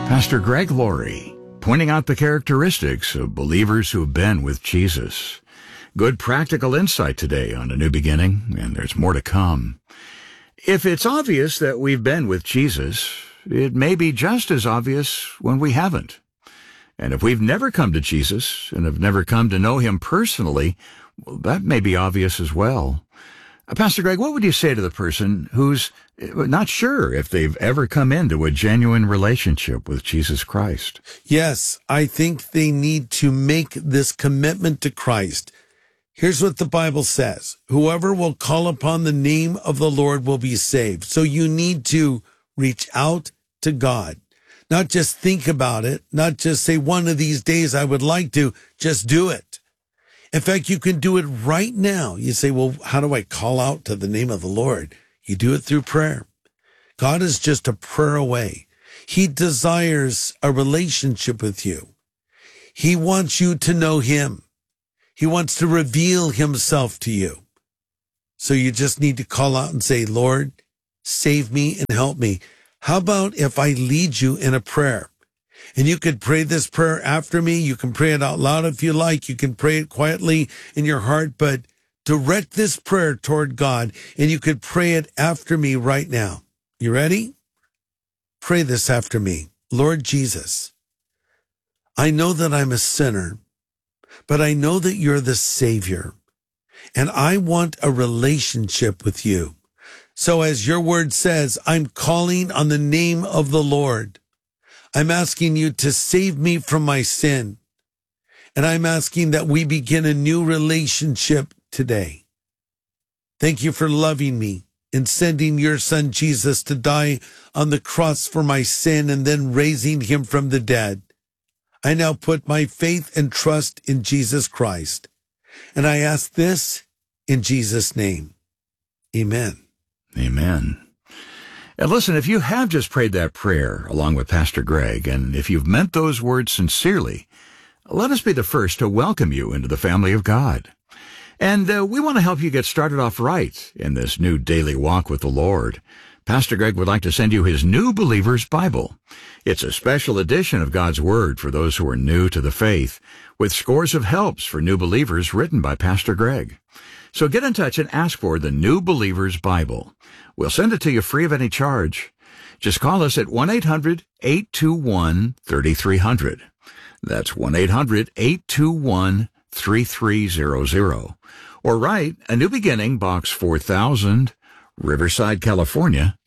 Pastor Greg Laurie, pointing out the characteristics of believers who have been with Jesus. Good practical insight today on A New Beginning, and there's more to come. If it's obvious that we've been with Jesus, it may be just as obvious when we haven't. And if we've never come to Jesus and have never come to know him personally, well, that may be obvious as well. Pastor Greg, what would you say to the person who's not sure if they've ever come into a genuine relationship with Jesus Christ? Yes, I think they need to make this commitment to Christ. Here's what the Bible says. Whoever will call upon the name of the Lord will be saved. So you need to reach out to God. Not just think about it, not just say one of these days I would like to, just do it. In fact, you can do it right now. You say, well, how do I call out to the name of the Lord? You do it through prayer. God is just a prayer away. He desires a relationship with you. He wants you to know him. He wants to reveal himself to you. So you just need to call out and say, Lord, save me and help me. How about if I lead you in a prayer? And you could pray this prayer after me. You can pray it out loud if you like. You can pray it quietly in your heart, but direct this prayer toward God, and you could pray it after me right now. You ready? Pray this after me. Lord Jesus, I know that I'm a sinner, but I know that you're the Savior, and I want a relationship with you. So as your word says, I'm calling on the name of the Lord. I'm asking you to save me from my sin. And I'm asking that we begin a new relationship today. Thank you for loving me and sending your son Jesus to die on the cross for my sin and then raising him from the dead. I now put my faith and trust in Jesus Christ. And I ask this in Jesus' name. Amen. Amen. And listen, if you have just prayed that prayer along with Pastor Greg, and if you've meant those words sincerely, let us be the first to welcome you into the family of God. And we want to help you get started off right in this new daily walk with the Lord. Pastor Greg would like to send you his New Believer's Bible. It's a special edition of God's Word for those who are new to the faith, with scores of helps for new believers written by Pastor Greg. So get in touch and ask for the New Believer's Bible. We'll send it to you free of any charge. Just call us at 1-800-821-3300. That's 1-800-821-3300. Or write A New Beginning, Box 4000, Riverside, California,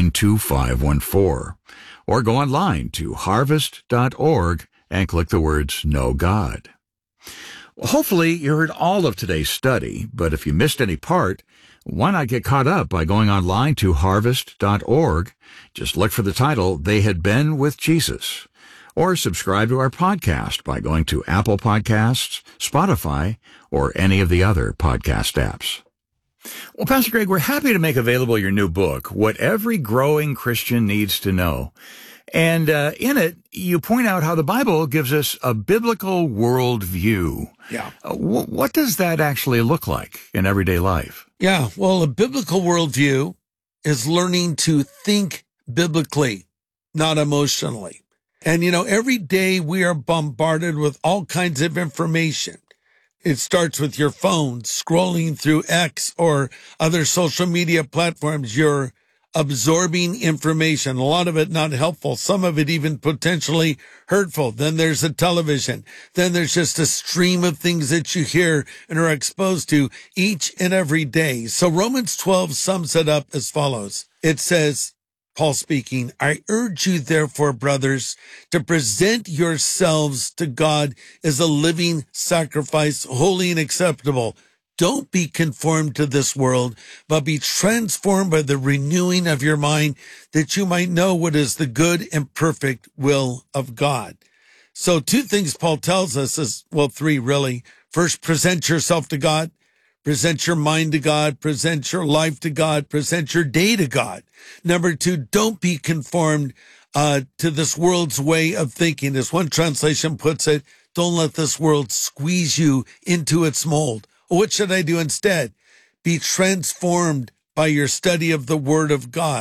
92514. Or go online to harvest.org and click the words Know God. Well, hopefully you heard all of today's study, but if you missed any part, why not get caught up by going online to harvest.org? Just look for the title, They Had Been with Jesus. Or subscribe to our podcast by going to Apple Podcasts, Spotify, or any of the other podcast apps. Well, Pastor Greg, we're happy to make available your new book, What Every Growing Christian Needs to Know. And in it, you point out how the Bible gives us a biblical worldview. Yeah. What does that actually look like in everyday life? Yeah, well, a biblical worldview is learning to think biblically, not emotionally. And, every day we are bombarded with all kinds of information. It starts with your phone, scrolling through X or other social media platforms. You're absorbing information, a lot of it not helpful, some of it even potentially hurtful. Then there's the television. Then there's just a stream of things that you hear and are exposed to each and every day. So Romans 12 sums it up as follows. It says, Paul speaking, I urge you, therefore, brothers, to present yourselves to God as a living sacrifice, holy and acceptable. Don't be conformed to this world, but be transformed by the renewing of your mind, that you might know what is the good and perfect will of God. So two things Paul tells us is, well, three really. First, present yourself to God. Present your mind to God. Present your life to God. Present your day to God. Number two, don't be conformed to this world's way of thinking. As one translation puts it, don't let this world squeeze you into its mold. What should I do instead? Be transformed by your study of the Word of God.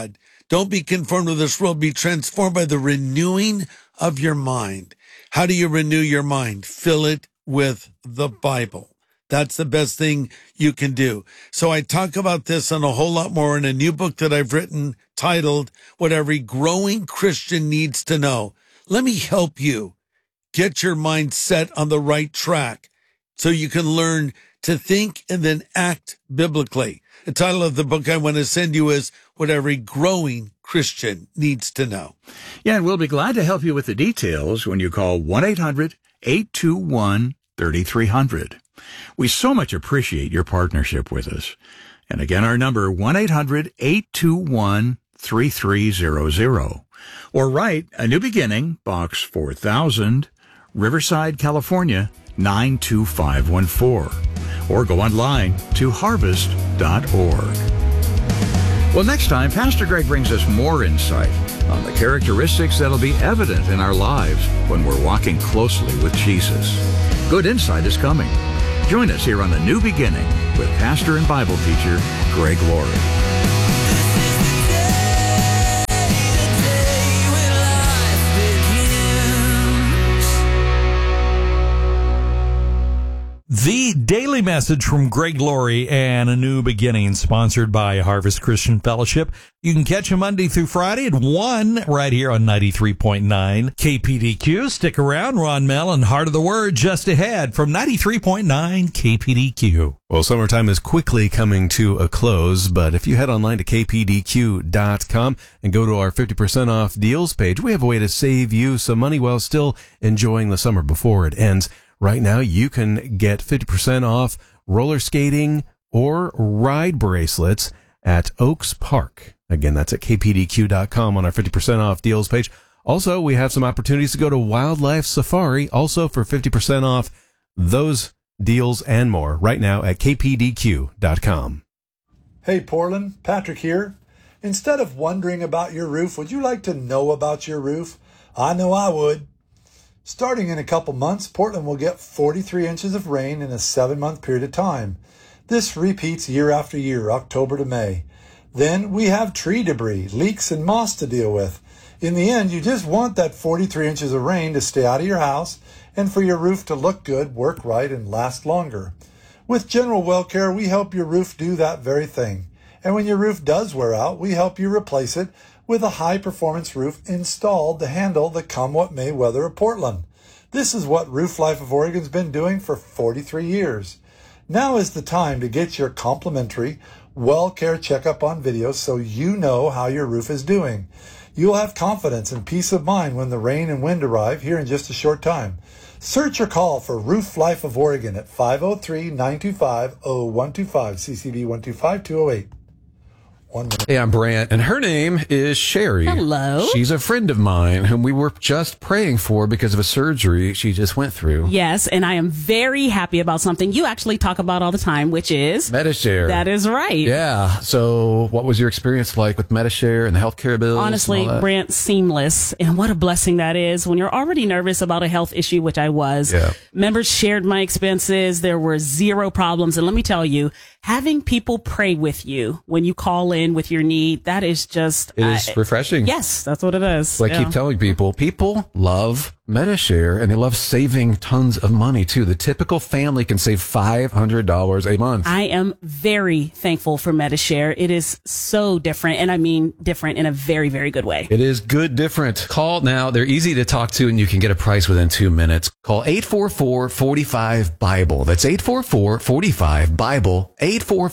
Don't be conformed to this world. Be transformed by the renewing of your mind. How do you renew your mind? Fill it with the Bible. That's the best thing you can do. So I talk about this and a whole lot more in a new book that I've written titled What Every Growing Christian Needs to Know. Let me help you get your mind set on the right track so you can learn to think and then act biblically. The title of the book I want to send you is What Every Growing Christian Needs to Know. Yeah, and we'll be glad to help you with the details when you call 1-800-821-3300. We so much appreciate your partnership with us. And again, our number, 1-800-821-3300. Or write A New Beginning, Box 4000, Riverside, California, 92514. Or go online to harvest.org. Well, next time, Pastor Greg brings us more insight on the characteristics that'll be evident in our lives when we're walking closely with Jesus. Good insight is coming. Join us here on A New Beginning with pastor and Bible teacher Greg Laurie. The Daily Message from Greg Laurie and A New Beginning, sponsored by Harvest Christian Fellowship. You can catch him Monday through Friday at 1 right here on 93.9 KPDQ. Stick around. Ron Mellon, Heart of the Word, just ahead from 93.9 KPDQ. Well, summertime is quickly coming to a close, but if you head online to kpdq.com and go to our 50% off deals page, we have a way to save you some money while still enjoying the summer before it ends. Right now, you can get 50% off roller skating or ride bracelets at Oaks Park. Again, that's at kpdq.com on our 50% off deals page. Also, we have some opportunities to go to Wildlife Safari, also for 50% off those deals and more right now at kpdq.com. Hey, Portland, Patrick here. Instead of wondering about your roof, would you like to know about your roof? I know I would. Starting in a couple months, Portland will get 43 inches of rain in a 7-month period of time. This repeats year after year, October to May. Then we have tree debris, leaks, and moss to deal with. In the end, you just want that 43 inches of rain to stay out of your house and for your roof to look good, work right, and last longer. With General Well Care, we help your roof do that very thing. And when your roof does wear out, we help you replace it with a high-performance roof installed to handle the come-what-may weather of Portland. This is what Roof Life of Oregon's been doing for 43 years. Now is the time to get your complimentary Well Care checkup on video so you know how your roof is doing. You'll have confidence and peace of mind when the rain and wind arrive here in just a short time. Search or call for Roof Life of Oregon at 503-925-0125, CCB 125208. Hey, I'm Brant, and her name is Sherry. Hello. She's a friend of mine whom we were just praying for because of a surgery she just went through. Yes, and I am very happy about something you actually talk about all the time, which is Medi-Share. That is right. Yeah. So what was your experience like with Medi-Share and the healthcare bills? Honestly, Brant, seamless. And what a blessing that is when you're already nervous about a health issue, which I was. Yeah. Members shared my expenses. There were zero problems. And let me tell you, having people pray with you when you call in with your need, that is just... It is refreshing. Yes, that's what it is. So I keep telling people love Medi-Share, and they love saving tons of money, too. The typical family can save $500 a month. I am very thankful for Medi-Share. It is so different, and I mean different in a very, very good way. It is good different. Call now. They're easy to talk to, and you can get a price within 2 minutes. Call 844-45-BIBLE. That's 844-45-BIBLE.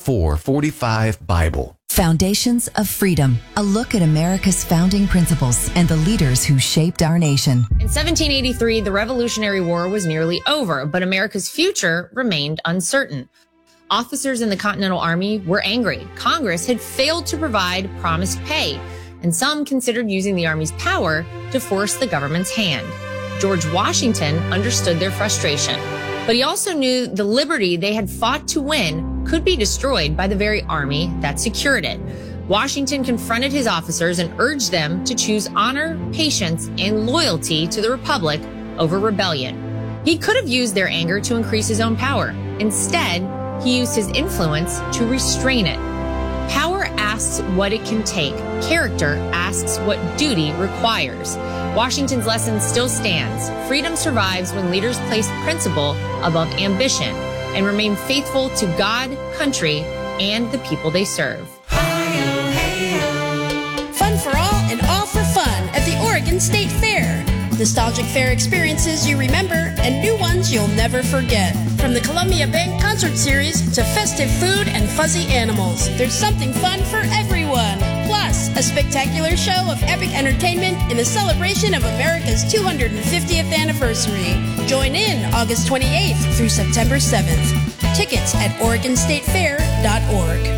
844-45-BIBLE. Foundations of Freedom, a look at America's founding principles and the leaders who shaped our nation. In 1783, the Revolutionary War was nearly over, but America's future remained uncertain. Officers in the Continental Army were angry. Congress had failed to provide promised pay, and some considered using the Army's power to force the government's hand. George Washington understood their frustration, but he also knew the liberty they had fought to win could be destroyed by the very army that secured it. Washington confronted his officers and urged them to choose honor, patience, and loyalty to the Republic over rebellion. He could have used their anger to increase his own power. Instead, he used his influence to restrain it. Power asks what it can take. Character asks what duty requires. Washington's lesson still stands. Freedom survives when leaders place principle above ambition and remain faithful to God, country, and the people they serve. Fun for all and all for fun at the Oregon State Fair. Nostalgic fair experiences you remember and new ones you'll never forget. From the Columbia Bank Concert Series to festive food and fuzzy animals, there's something fun for everyone. Plus, a spectacular show of epic entertainment in the celebration of America's 250th anniversary. Join in August 28th through September 7th. Tickets at OregonStateFair.org.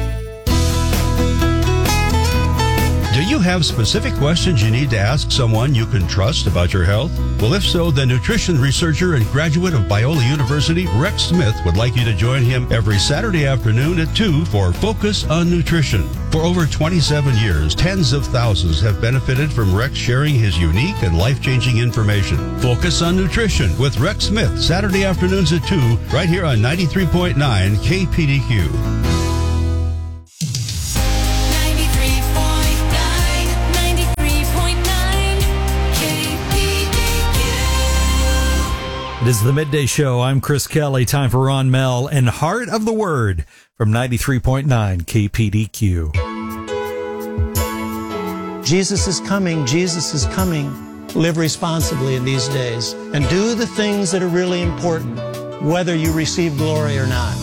Do you have specific questions you need to ask someone you can trust about your health? Well, if so, the nutrition researcher and graduate of Biola University, Rex Smith, would like you to join him every Saturday afternoon at 2 for Focus on Nutrition. For over 27 years, tens of thousands have benefited from Rex sharing his unique and life-changing information. Focus on Nutrition with Rex Smith, Saturday afternoons at 2, right here on 93.9 KPDQ. It is the Midday Show. I'm Chris Kelly. Time for Ron Mell and Heart of the Word from 93.9 KPDQ. Jesus is coming. Jesus is coming. Live responsibly in these days and do the things that are really important, whether you receive glory or not.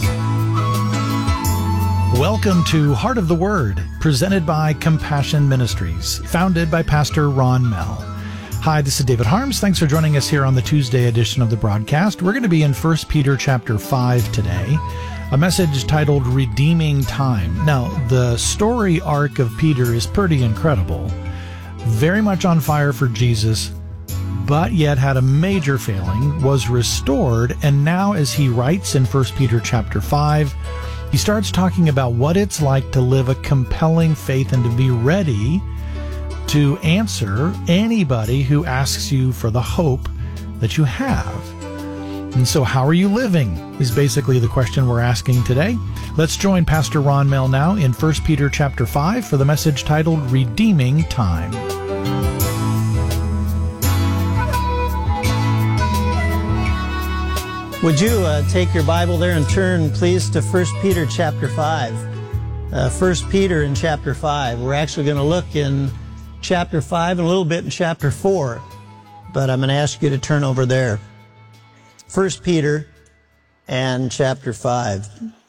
Welcome to Heart of the Word, presented by Compassion Ministries, founded by Pastor Ron Mell. Hi, this is David Harms. Thanks for joining us here on the Tuesday edition of the broadcast. We're going to be in 1 Peter chapter 5 today, a message titled Redeeming Time. Now, the story arc of Peter is pretty incredible. Very much on fire for Jesus, but yet had a major failing, was restored, and now as he writes in 1 Peter chapter 5, he starts talking about what it's like to live a compelling faith and to be ready to answer anybody who asks you for the hope that you have. And so how are you living is basically the question we're asking today. Let's join Pastor Ron Mell now in 1 Peter chapter 5 for the message titled Redeeming Time. Would you take your Bible there and turn, please, to 1 Peter chapter 5. 1 Peter in chapter 5. We're actually going to look in chapter 5 and a little bit in chapter 4, but I'm going to ask you to turn over there. 1 Peter and chapter 5.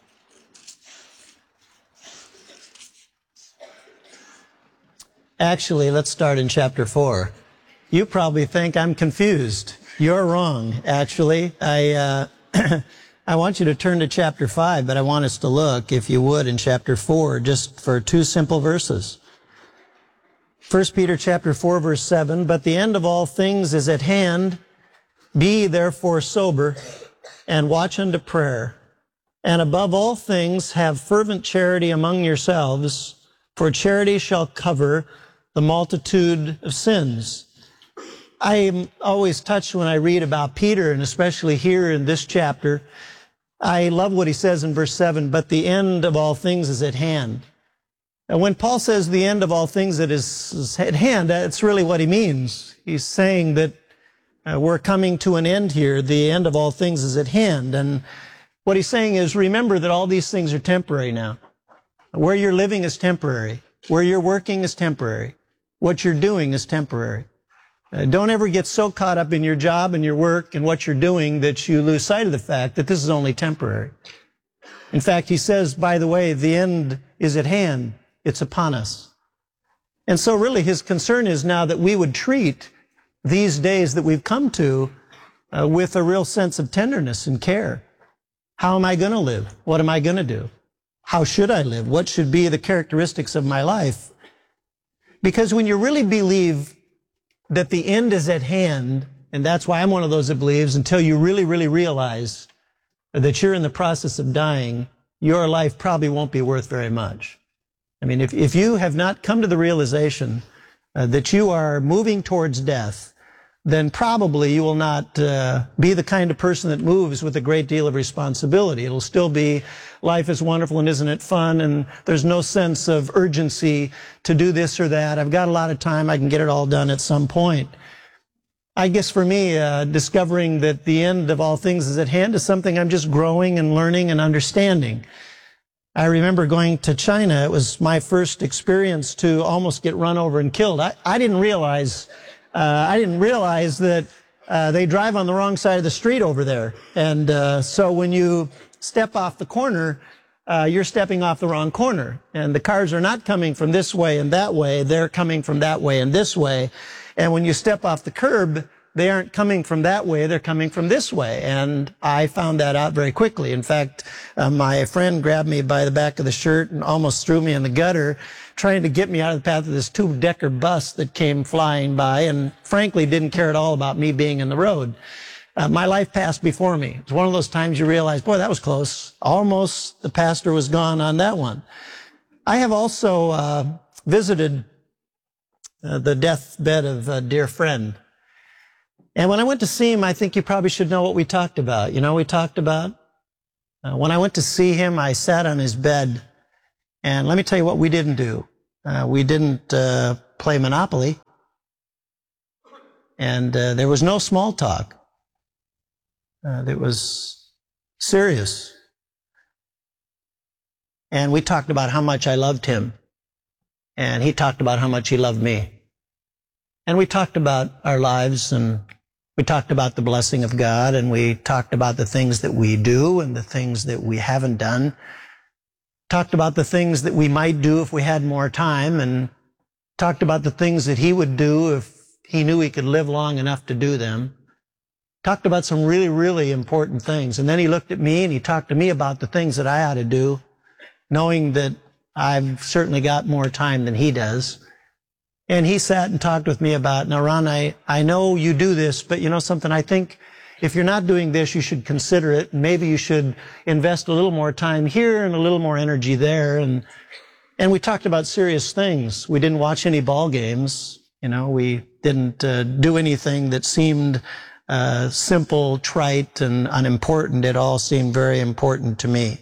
Actually, let's start in chapter 4. You probably think I'm confused. You're wrong, actually. I want you to turn to chapter 5, but I want us to look, if you would, in chapter 4, just for two simple verses. 1 Peter chapter 4, verse 7, but the end of all things is at hand. Be therefore sober, and watch unto prayer. And above all things have fervent charity among yourselves, for charity shall cover the multitude of sins. I am always touched when I read about Peter, and especially here in this chapter. I love what he says in verse 7, but the end of all things is at hand. And when Paul says the end of all things that is at hand, that's really what he means. He's saying that we're coming to an end here. The end of all things is at hand. And what he's saying is, remember that all these things are temporary now. Where you're living is temporary. Where you're working is temporary. What you're doing is temporary. Don't ever get so caught up in your job and your work and what you're doing that you lose sight of the fact that this is only temporary. In fact, he says, by the way, the end is at hand. It's upon us. And so really his concern is now that we would treat these days that we've come to with a real sense of tenderness and care. How am I going to live? What am I going to do? How should I live? What should be the characteristics of my life? Because when you really believe that the end is at hand, and that's why I'm one of those that believes, until you really, really realize that you're in the process of dying, your life probably won't be worth very much. I mean, if you have not come to the realization that you are moving towards death, then probably you will not be the kind of person that moves with a great deal of responsibility. It'll still be, life is wonderful and isn't it fun, and there's no sense of urgency to do this or that. I've got a lot of time, I can get it all done at some point. I guess for me, discovering that the end of all things is at hand is something I'm just growing and learning and understanding. I remember going to China. It was my first experience to almost get run over and killed. I didn't realize that they drive on the wrong side of the street over there. And so when you step off the corner, you're stepping off the wrong corner. And the cars are not coming from this way and that way. They're coming from that way and this way. And when you step off the curb, they aren't coming from that way, they're coming from this way. And I found that out very quickly. In fact, my friend grabbed me by the back of the shirt and almost threw me in the gutter, trying to get me out of the path of this two-decker bus that came flying by, and frankly didn't care at all about me being in the road. My life passed before me. It's one of those times you realize, boy, that was close. Almost the pastor was gone on that one. I have also visited the deathbed of a dear friend. And when I went to see him, I think you probably should know what we talked about. You know, we talked about, when I went to see him, I sat on his bed. And let me tell you what we didn't do. We didn't play Monopoly. And there was no small talk. It was serious. And we talked about how much I loved him. And he talked about how much he loved me. And we talked about our lives, and we talked about the blessing of God, and we talked about the things that we do and the things that we haven't done. Talked about the things that we might do if we had more time, and talked about the things that he would do if he knew he could live long enough to do them. Talked about some really, really important things. And then he looked at me and he talked to me about the things that I ought to do, knowing that I've certainly got more time than he does. And he sat and talked with me about, now Ron, I know you do this, but you know something, I think if you're not doing this, you should consider it. Maybe you should invest a little more time here and a little more energy there. And we talked about serious things. We didn't watch any ball games. You know, we didn't do anything that seemed simple, trite, and unimportant. It all seemed very important to me.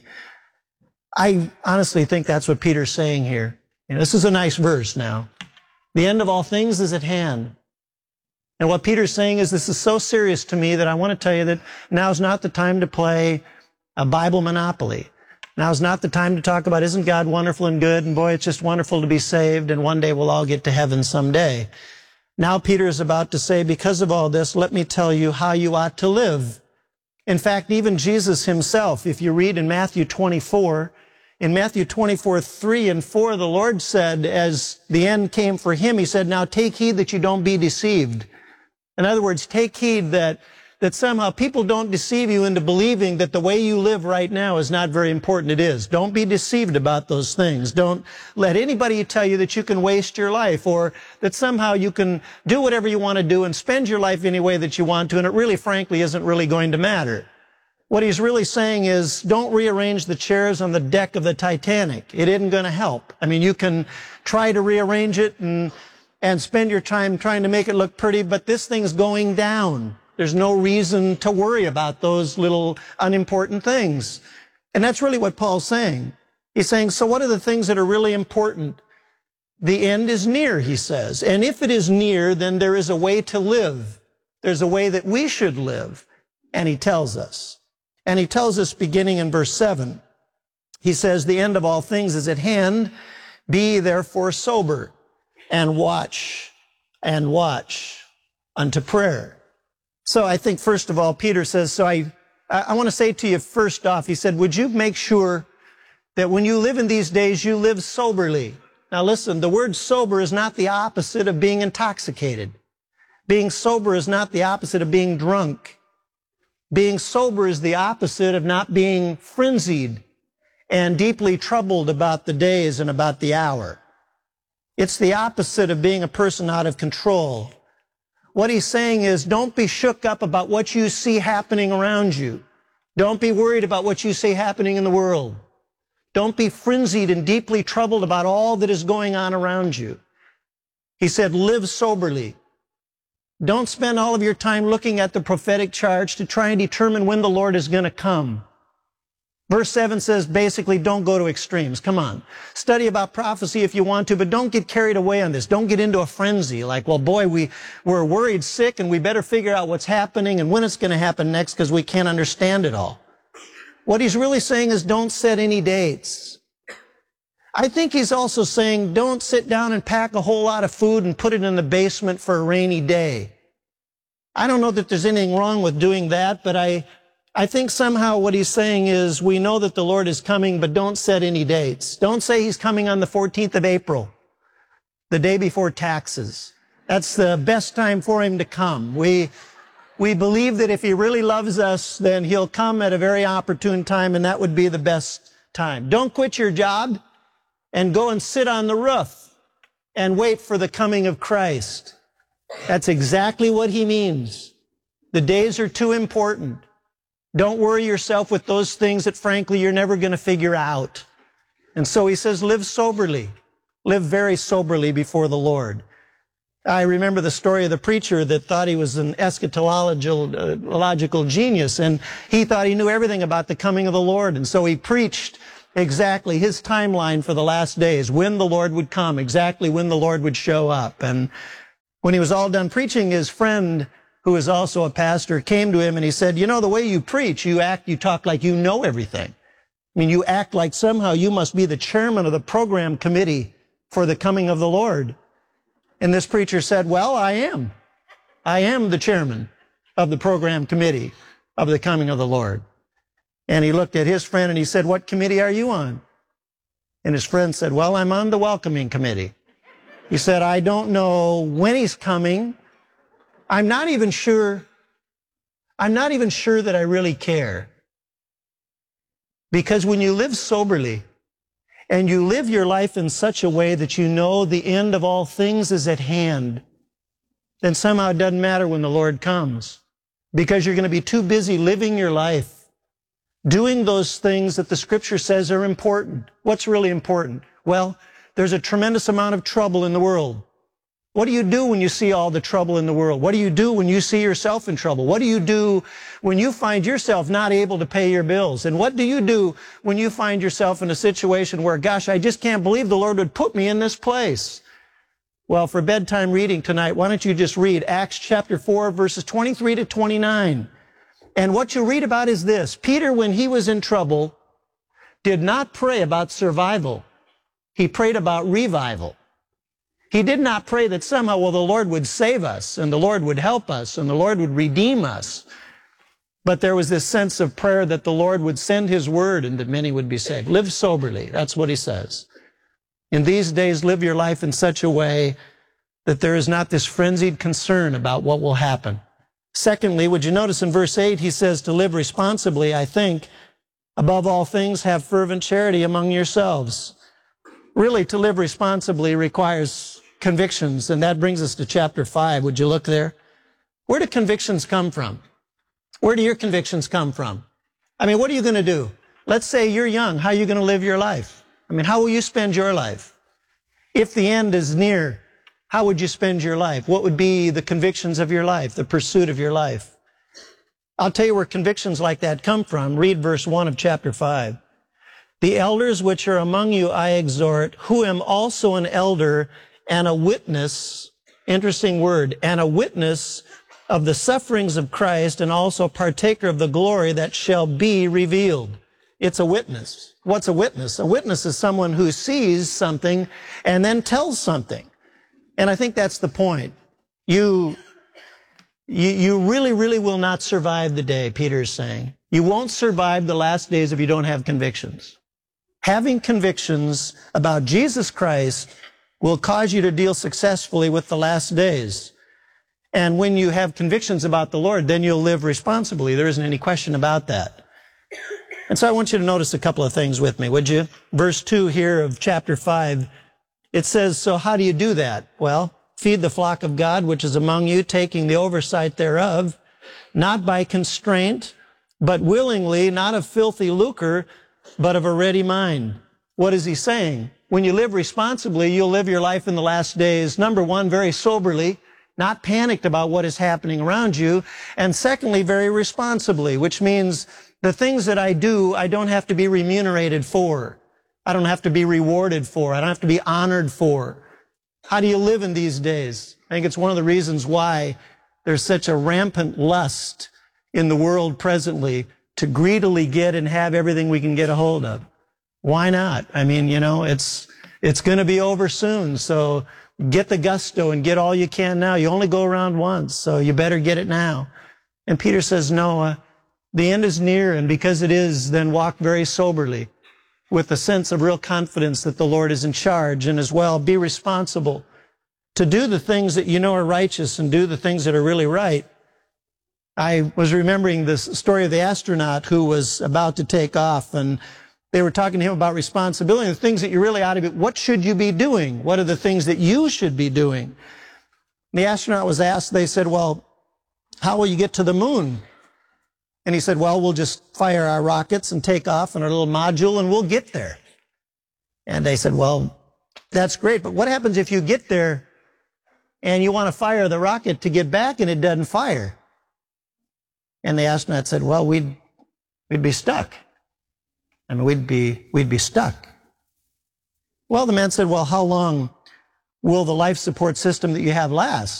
I honestly think that's what Peter's saying here. You know, this is a nice verse now. The end of all things is at hand. And what Peter's saying is, this is so serious to me that I want to tell you that now's not the time to play a Bible Monopoly. Now's not the time to talk about, isn't God wonderful and good? And boy, it's just wonderful to be saved, and one day we'll all get to heaven someday. Now Peter is about to say, because of all this, let me tell you how you ought to live. In fact, even Jesus himself, if you read in Matthew 24, in Matthew 24, 3 and 4, the Lord said, as the end came for him, he said, now take heed that you don't be deceived. In other words, take heed that somehow people don't deceive you into believing that the way you live right now is not very important. It is. Don't be deceived about those things. Don't let anybody tell you that you can waste your life, or that somehow you can do whatever you want to do and spend your life any way that you want to, and it really, frankly, isn't really going to matter. What he's really saying is, don't rearrange the chairs on the deck of the Titanic. It isn't going to help. I mean, you can try to rearrange it and spend your time trying to make it look pretty, but this thing's going down. There's no reason to worry about those little unimportant things. And that's really what Paul's saying. He's saying, so what are the things that are really important? The end is near, he says. And if it is near, then there is a way to live. There's a way that we should live. And he tells us. And he tells us beginning in verse 7. He says, the end of all things is at hand. Be therefore sober and watch unto prayer. So I think, first of all, Peter says, so I want to say to you first off, he said, would you make sure that when you live in these days, you live soberly? Now listen, the word sober is not the opposite of being intoxicated. Being sober is not the opposite of being drunk. Being sober is the opposite of not being frenzied and deeply troubled about the days and about the hour. It's the opposite of being a person out of control. What he's saying is, don't be shook up about what you see happening around you. Don't be worried about what you see happening in the world. Don't be frenzied and deeply troubled about all that is going on around you. He said, live soberly. Don't spend all of your time looking at the prophetic charts to try and determine when the Lord is going to come. Verse 7 says basically don't go to extremes. Come on. Study about prophecy if you want to, but don't get carried away on this. Don't get into a frenzy like, well, boy, we're worried sick and we better figure out what's happening and when it's going to happen next because we can't understand it all. What he's really saying is don't set any dates. I think he's also saying don't sit down and pack a whole lot of food and put it in the basement for a rainy day. I don't know that there's anything wrong with doing that, but I think somehow what he's saying is we know that the Lord is coming, but don't set any dates. Don't say he's coming on the 14th of April, the day before taxes. That's the best time for him to come. We believe that if he really loves us, then he'll come at a very opportune time, and that would be the best time. Don't quit your job and go and sit on the roof and wait for the coming of Christ. That's exactly what he means. The days are too important. Don't worry yourself with those things that, frankly, you're never going to figure out. And so he says, live soberly. Live very soberly before the Lord. I remember the story of the preacher that thought he was an eschatological genius, and he thought he knew everything about the coming of the Lord. And so he preached exactly his timeline for the last days, when the Lord would come, exactly when the Lord would show up. And when he was all done preaching, his friend, who is also a pastor, came to him and he said, you know, the way you preach, you talk like you know everything. I mean, you act like somehow you must be the chairman of the program committee for the coming of the Lord. And this preacher said, well, I am. I am the chairman of the program committee of the coming of the Lord. And he looked at his friend and he said, what committee are you on? And his friend said, well, I'm on the welcoming committee. He said, I don't know when he's coming. I'm not even sure that I really care. Because when you live soberly and you live your life in such a way that you know the end of all things is at hand, then somehow it doesn't matter when the Lord comes. Because you're going to be too busy living your life, doing those things that the Scripture says are important. What's really important? Well, there's a tremendous amount of trouble in the world. What do you do when you see all the trouble in the world? What do you do when you see yourself in trouble? What do you do when you find yourself not able to pay your bills? And what do you do when you find yourself in a situation where, gosh, I just can't believe the Lord would put me in this place? Well, for bedtime reading tonight, why don't you just read Acts chapter 4, verses 23 to 29. And what you read about is this. Peter, when he was in trouble, did not pray about survival. He prayed about revival. He did not pray that somehow, well, the Lord would save us and the Lord would help us and the Lord would redeem us. But there was this sense of prayer that the Lord would send his word and that many would be saved. Live soberly. That's what he says. In these days, live your life in such a way that there is not this frenzied concern about what will happen. Secondly, would you notice in verse 8, he says to live responsibly, I think, above all things, have fervent charity among yourselves. Really, to live responsibly requires convictions, and that brings us to chapter 5. Would you look there? Where do convictions come from? Where do your convictions come from? I mean, what are you going to do? Let's say you're young. How are you going to live your life? I mean, how will you spend your life? If the end is near, how would you spend your life? What would be the convictions of your life, the pursuit of your life? I'll tell you where convictions like that come from. Read verse 1 of chapter 5. The elders which are among you I exhort, who am also an elder and a witness, interesting word, and a witness of the sufferings of Christ and also partaker of the glory that shall be revealed. It's a witness. What's a witness? A witness is someone who sees something and then tells something. And I think that's the point. You really, really will not survive the day, Peter is saying. You won't survive the last days if you don't have convictions. Having convictions about Jesus Christ will cause you to deal successfully with the last days. And when you have convictions about the Lord, then you'll live responsibly. There isn't any question about that. And so I want you to notice a couple of things with me, would you? Verse 2 here of chapter 5, it says, so how do you do that? Well, feed the flock of God, which is among you, taking the oversight thereof, not by constraint, but willingly, not of filthy lucre, but of a ready mind. What is he saying? When you live responsibly, you'll live your life in the last days, number one, very soberly. not panicked about what is happening around you. And secondly, very responsibly, which means the things that I do, I don't have to be remunerated for. I don't have to be rewarded for. I don't have to be honored for. How do you live in these days? I think it's one of the reasons why there's such a rampant lust in the world presently to greedily get and have everything we can get a hold of. Why not? I mean, you know, it's going to be over soon. So get the gusto and get all you can now. You only go around once, so you better get it now. And Peter says, no, the end is near, and because it is, then walk very soberly with a sense of real confidence that the Lord is in charge, and as well be responsible to do the things that you know are righteous and do the things that are really right. I was remembering this story of the astronaut who was about to take off, and they were talking to him about responsibility, the things that you really ought to be. What should you be doing? What are the things that you should be doing? The astronaut was asked, they said, well, how will you get to the moon? And he said, well, we'll just fire our rockets and take off in our little module and we'll get there. And they said, well, that's great, but what happens if you get there and you want to fire the rocket to get back and it doesn't fire? And the astronaut said, well, we'd be stuck. I mean, we'd be stuck. Well, the man said, well, how long will the life support system that you have last?